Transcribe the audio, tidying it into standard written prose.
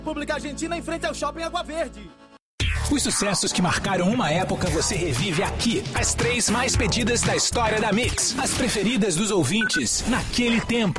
República Argentina em frente ao Shopping Água Verde. Os sucessos que marcaram uma época você revive aqui. As 3 mais pedidas da história da Mix. As preferidas dos ouvintes naquele tempo.